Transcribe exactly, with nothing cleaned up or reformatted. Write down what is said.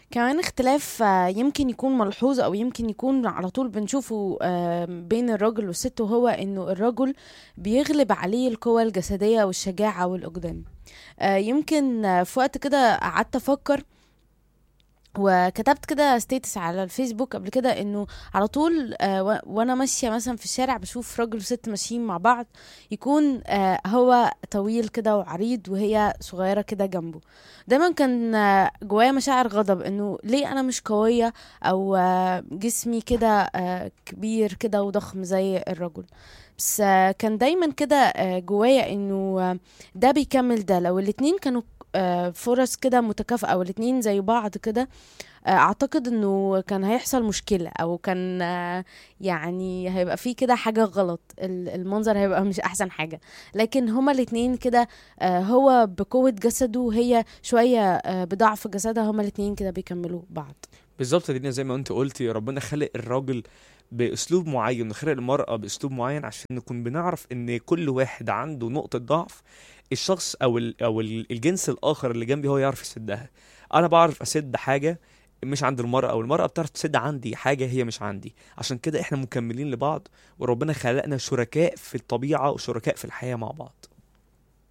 كمان اختلاف آه، يمكن يكون ملحوظ او يمكن يكون على طول بنشوفه آه، بين الرجل والست، وهو انه الرجل بيغلب عليه القوة الجسدية والشجاعة والأقدام. آه، يمكن آه، في وقت كده قعدت افكر وكتبت كده ستيتس على الفيسبوك قبل كده انه على طول آه و- وانا ماشيه مثلا في الشارع بشوف راجل وست ماشيين مع بعض، يكون آه هو طويل كده وعريض وهي صغيره كده جنبه. دايما كان آه جوايا مشاعر غضب انه ليه انا مش قويه، او آه جسمي كده آه كبير كده وضخم زي الرجل. بس آه كان دايما كده آه جوايا انه آه ده بيكمل ده، لو الاتنين كانوا آه، فرص كده متكافئة والاتنين زي بعض كده. آه، اعتقد انه كان هيحصل مشكلة، او كان آه، يعني هيبقى فيه كده حاجة غلط، ال- المنظر هيبقى مش احسن حاجة. لكن هما الاتنين كده آه، هو بقوة جسده وهي شوية آه، بضعف جسدها، هما الاتنين كده بيكملوا بعض. بالظبط دينا، زي ما انت قلتي ربنا خلق الراجل باسلوب معين وخلق المرأة باسلوب معين عشان نكون بنعرف ان كل واحد عنده نقطة ضعف. الشخص او ال او ال- الجنس الاخر اللي جنبي هو يعرف يسدها. انا بعرف اسد حاجة مش عند المرأة، والمرأة بتعرف تسد عندي حاجة هي مش عندي. عشان كده احنا مكملين لبعض، وربنا خلقنا شركاء في الطبيعة وشركاء في الحياة مع بعض.